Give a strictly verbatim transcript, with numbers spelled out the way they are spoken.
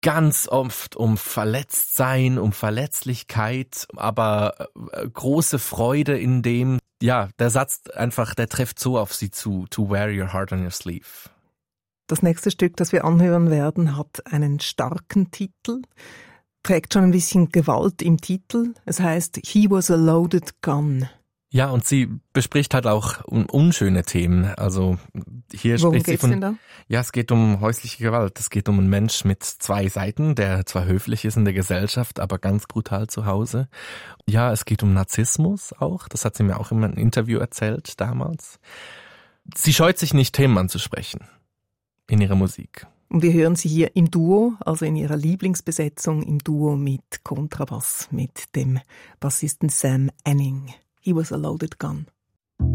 ganz oft um Verletztsein, um Verletzlichkeit, aber äh, große Freude in dem, ja, der Satz einfach, der trifft so auf sie zu, to wear your heart on your sleeve. Das nächste Stück, das wir anhören werden, hat einen starken Titel, trägt schon ein bisschen Gewalt im Titel. Es heißt He was a loaded gun. Ja, und sie bespricht halt auch unschöne Themen. Also hier Worum spricht sie geht's von, denn da? Ja, es geht um häusliche Gewalt. Es geht um einen Mensch mit zwei Seiten, der zwar höflich ist in der Gesellschaft, aber ganz brutal zu Hause. Ja, es geht um Narzissmus auch. Das hat sie mir auch in einem Interview erzählt damals. Sie scheut sich nicht, Themen anzusprechen in ihrer Musik. Und wir hören sie hier im Duo, also in ihrer Lieblingsbesetzung im Duo mit Kontrabass, mit dem Bassisten Sam Anning. He was a loaded gun.